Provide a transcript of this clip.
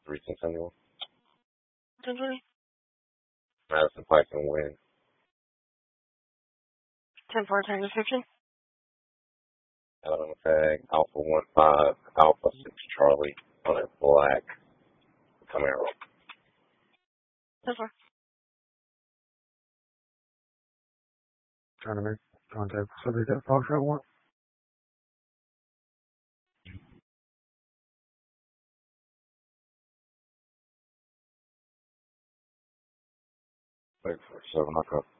Recent Centennial. 1020. Madison Pike and Win. 10-4, Tango 15. Alabama tag. Alpha 1-5. Alpha 6 Charlie on a black Camaro. 10-4. Trying to make contact. So they got Fox at 1. Wait for 7 o'clock.